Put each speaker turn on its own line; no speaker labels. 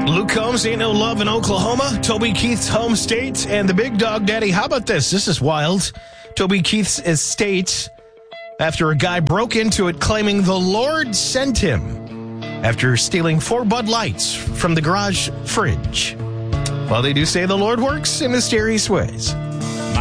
Luke Combs, Ain't No Love in Oklahoma. Toby Keith's home state. And the Big Dog Daddy. How about this? This is wild. Toby Keith's estate, after a guy broke into it claiming the Lord sent him after stealing 4 Bud Lights from the garage fridge. Well, they do say the Lord works in mysterious ways.